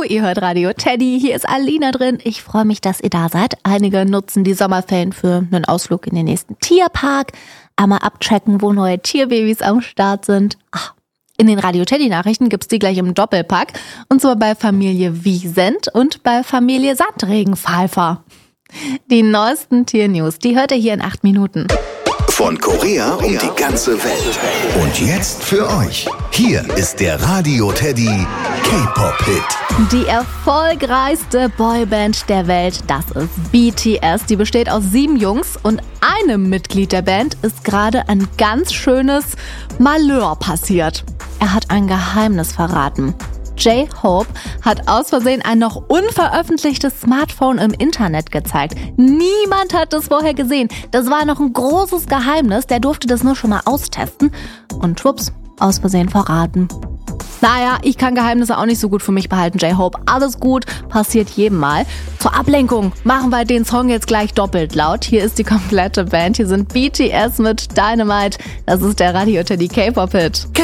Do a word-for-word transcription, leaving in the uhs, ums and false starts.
ihr hört Radio Teddy, hier ist Alina drin. Ich freue mich, dass ihr da seid. Einige nutzen die Sommerferien für einen Ausflug in den nächsten Tierpark, einmal abchecken, wo neue Tierbabys am Start sind. Ach, in den Radio Teddy Nachrichten gibt's die gleich im Doppelpack. Und zwar bei Familie Wiesent und bei Familie Sandregenpfeifer. Die neuesten Tiernews, die hört ihr hier in acht Minuten. Von Korea um die ganze Welt. Und jetzt für euch. Hier ist der Radio Teddy K-Pop-Hit. Die erfolgreichste Boyband der Welt, das ist B T S. Die besteht aus sieben Jungs und einem Mitglied der Band ist gerade ein ganz schönes Malheur passiert. Er hat ein Geheimnis verraten. J-Hope hat aus Versehen ein noch unveröffentlichtes Smartphone im Internet gezeigt. Niemand hat das vorher gesehen. Das war noch ein großes Geheimnis. Der durfte das nur schon mal austesten. Und schwupps, aus Versehen verraten. Naja, ich kann Geheimnisse auch nicht so gut für mich behalten, J-Hope. Alles gut, passiert jedem mal. Zur Ablenkung machen wir den Song jetzt gleich doppelt laut. Hier ist die komplette Band. Hier sind B T S mit Dynamite. Das ist der Radio Teddy K-Pop-Hit.